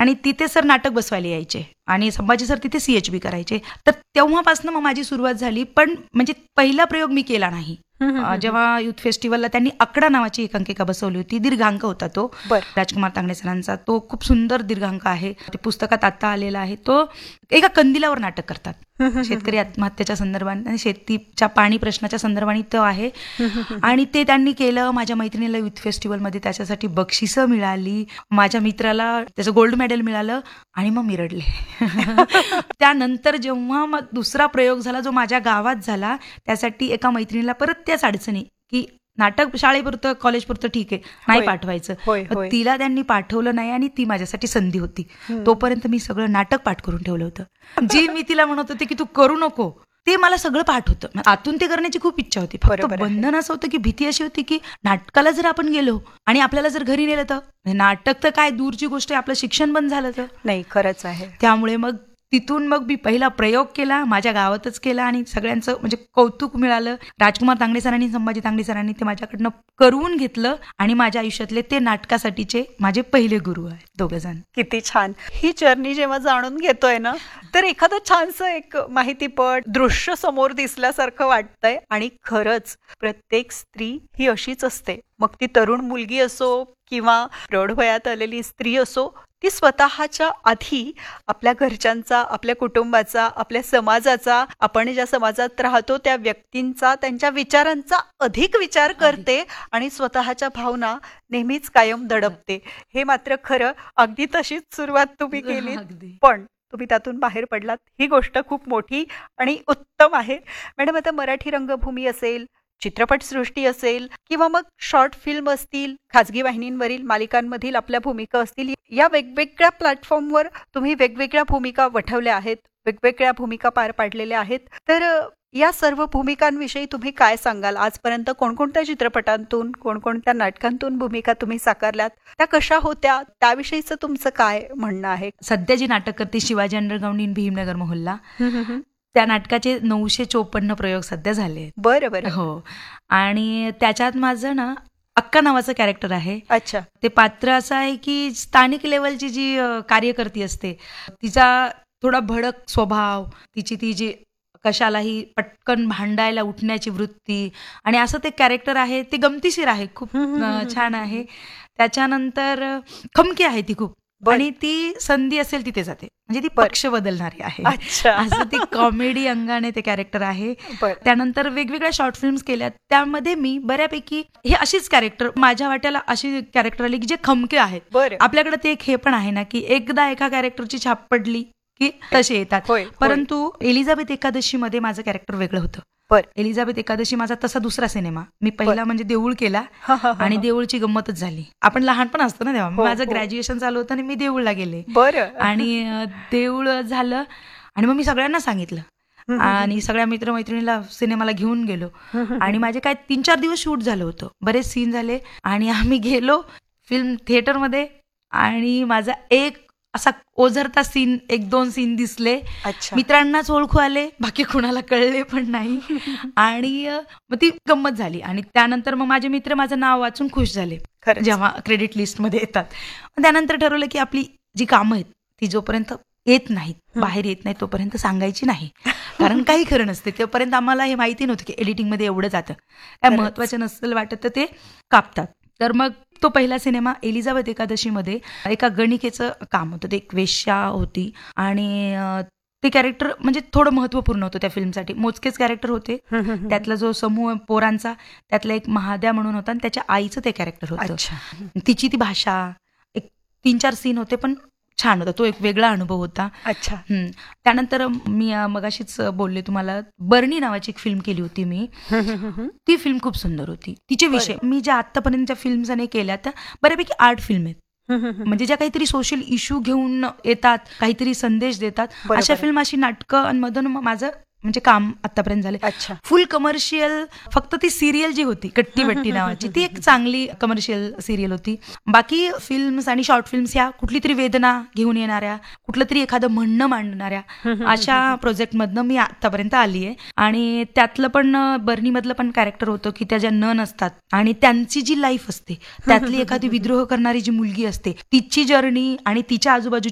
आणि तिथे सर नाटक बसवायला यायचे आणि संभाजी सर तिथे CHB करायचे. तर तेव्हापासून मग माझी सुरुवात झाली. पण म्हणजे पहिला प्रयोग मी केला नाही. जेव्हा युथ फेस्टिवलला त्यांनी आकडा नावाची एकांकिका बसवली होती, दीर्घांक होता तो, राजकुमार तांगणे सरांचा. तो खूप सुंदर दीर्घांक आहे, ते पुस्तकात आता आलेला आहे. तो एका कंदिलावर नाटक करतात, शेतकरी आत्महत्येच्या संदर्भाने, शेतीच्या पाणी प्रश्नाच्या संदर्भाने तो आहे. आणि ते त्यांनी केलं. माझ्या मैत्रिणीला युथ फेस्टिवलमध्ये त्याच्यासाठी बक्षिसं मिळाली, माझ्या मित्राला त्याचं गोल्ड मेडल मिळालं आणि मग मी रडले. त्यानंतर जेव्हा मग दुसरा प्रयोग झाला जो माझ्या गावात झाला, त्यासाठी एका मैत्रिणीला परत त्याच अडचणी की नाटक शाळेपुरतं कॉलेजपुरतं ठीक आहे, नाही पाठवायचं. तिला त्यांनी पाठवलं नाही आणि ती माझ्यासाठी संधी होती. तोपर्यंत मी सगळं नाटक पाठ करून ठेवलं होतं. जे मी तिला म्हणत होते की तू करू नको, ते मला सगळं पाठ होतं. आतून ते करण्याची खूप इच्छा होती. फक्त बंधन असं होतं की भीती अशी होती की नाटकाला जर आपण गेलो आणि आपल्याला जर घरी नेलं तर नाटक तर काय दूरची गोष्ट आहे, आपलं शिक्षण बंद झालं तर नाही. खरंच आहे. त्यामुळे मग तिथून मग मी पहिला प्रयोग केला, माझ्या गावातच केला आणि सगळ्यांचं म्हणजे कौतुक मिळालं. राजकुमार तांगणे सरांनी, संभाजी तांगणे सरांनी ते माझ्याकडनं करून घेतलं आणि माझ्या आयुष्यातले ते नाटकासाठीचे माझे पहिले गुरु आहेत दोघं जण. किती छान. ही जर्नी जेव्हा जाणून घेतोय ना, तर एखादं छानसं एक माहितीपट दृश्य समोर दिसल्यासारखं वाटतंय. आणि खरंच प्रत्येक स्त्री ही अशीच असते, मग ती तरुण मुलगी असो किंवा प्रौढ वयात आलेली स्त्री असो, ती स्वतःच्या आधी आपल्या घरच्यांचा, आपल्या कुटुंबाचा, आपल्या समाजाचा, आपण ज्या समाजात राहतो त्या व्यक्तींचा, त्यांच्या विचारांचा अधिक विचार करते आणि स्वतःच्या भावना नेहमीच कायम दडपते. हे मात्र खरं. अगदी तशीच सुरुवात तुम्ही केली, पण तुम्ही त्यातून बाहेर पडलात, ही गोष्ट खूप मोठी आणि उत्तम आहे. मॅडम, आता मराठी रंगभूमी असेल, चित्रपटसृष्टी असेल किंवा मग शॉर्ट फिल्म असतील, खाजगी वाहिनींवरील मालिकांमधील आपल्या भूमिका असतील, या वेगवेगळ्या प्लॅटफॉर्मवर तुम्ही वेगवेगळ्या भूमिका वठवल्या आहेत, वेगवेगळ्या भूमिका पार पाडलेल्या आहेत. तर या सर्व भूमिकांविषयी तुम्ही काय सांगाल? आजपर्यंत कोणकोणत्या चित्रपटांतून, कोणकोणत्या नाटकांतून भूमिका तुम्ही साकारल्यात, त्या कशा होत्या, त्याविषयीचं तुमचं काय म्हणणं आहे? सध्या जी नाटक करते शिवाजी अंडरग्राउंड इन भीमनगर मोहल्ला, त्या नाटकाचे 954 प्रयोग सध्या झाले. बरं. हो. आणि त्याच्यात माझं ना अक्का नावाचं कॅरेक्टर आहे. अच्छा. ते पात्र असं आहे की स्थानिक लेवलची जी कार्यकर्ती असते, तिचा थोडा भडक स्वभाव, तिची ती जी कशालाही पटकन भांडायला उठण्याची वृत्ती, आणि असं ते कॅरेक्टर आहे. ते गमतीशीर आहे, खूप छान आहे. त्याच्यानंतर खमकी आहे ती खूप, आणि ती संधी असेल तिथे जाते, म्हणजे ती पक्ष बदलणारी आहे. असं ती कॉमेडी अंगाने ते कॅरेक्टर आहे. त्यानंतर वेगवेगळ्या शॉर्ट फिल्म्स केल्या, त्यामध्ये मी बऱ्यापैकी हे अशीच कॅरेक्टर, माझ्या वाट्याला अशी कॅरेक्टर आली की जे खमके आहेत. आपल्याकडे ते एक हे पण आहे ना की एकदा एका कॅरेक्टरची छाप पडली की तसे येतात. परंतु एलिझाबेथ एकादशी मध्ये माझं कॅरेक्टर वेगळं होतं. एलिझाबेथ एकादशी माझा तसा दुसरा सिनेमा. मी पहिला म्हणजे देऊळ केला आणि देऊळची गंमतच झाली. आपण लहानपण असतो ना तेव्हा. माझं ग्रॅज्युएशन चालू होतं आणि मी देऊळला गेले आणि देऊळ झालं आणि मग मी सगळ्यांना सांगितलं आणि सगळ्या मित्रमैत्रिणीला सिनेमाला घेऊन गेलो आणि माझे काय 3-4 दिवस शूट झालं होतं, बरेच सीन झाले आणि आम्ही गेलो फिल्म थिएटरमध्ये आणि माझा एक असा ओझरता सीन, 1-2 सीन दिसले. मित्रांनाच ओळखू आले, बाकी कुणाला कळले पण नाही. आणि मग ती गंमत झाली. आणि त्यानंतर मग माझे मित्र माझं नाव वाचून खुश झाले जेव्हा क्रेडिट लिस्टमध्ये येतात. त्यानंतर ठरवलं की आपली जी कामं आहेत ती जोपर्यंत येत नाहीत, बाहेर येत नाही, तोपर्यंत सांगायची नाही. कारण काही खरं नसते. तोपर्यंत आम्हाला हे माहिती नव्हतं की एडिटिंगमध्ये एवढं जातं, काय महत्वाचं नसेल वाटत तर ते कापतात. तर मग तो पहिला सिनेमा एलिझाबेथ एकादशीमध्ये एका गणिकेचं काम होतं. ते एक वेश्या होती आणि ते कॅरेक्टर म्हणजे थोडं महत्वपूर्ण होतं त्या फिल्मसाठी. मोजकेच कॅरेक्टर होते. त्यातला जो समूह पोरांचा, त्यातला एक महाद्या म्हणून होता आणि त्याच्या आईचं ते कॅरेक्टर होतं. तिची ती भाषा, एक 3-4 सीन होते पण छान होता. तो एक वेगळा अनुभव होता. त्यानंतर मी मगाशीच बोलले तुम्हाला, बर्नी नावाची एक फिल्म केली होती मी. ती फिल्म खूप सुंदर होती. तिचे विषय मी ज्या आतापर्यंतच्या फिल्म्स केल्या त्या बऱ्यापैकी आर्ट फिल्म आहेत, म्हणजे ज्या काहीतरी सोशल इश्यू घेऊन येतात, काहीतरी संदेश देतात, अशा फिल्म, अशी नाटकं मधून माझं म्हणजे काम आतापर्यंत झाले. फुल कमर्शियल फक्त ती सिरियल जी होती कट्टी बट्टी नावाची, ती एक चांगली कमर्शियल सिरियल होती. बाकी फिल्म्स आणि शॉर्ट फिल्म्स ह्या कुठली तरी वेदना घेऊन येणाऱ्या, कुठलं तरी एखादं म्हणणं मांडणाऱ्या अशा प्रोजेक्टमधनं मी आतापर्यंत आली आहे. आणि त्यातलं पण बर्नीमधलं पण कॅरेक्टर होतं की त्या ज्या नन असतात आणि त्यांची जी लाईफ असते, त्यातली एखादी विद्रोह करणारी जी मुलगी असते, तिची जर्नी आणि तिच्या आजूबाजू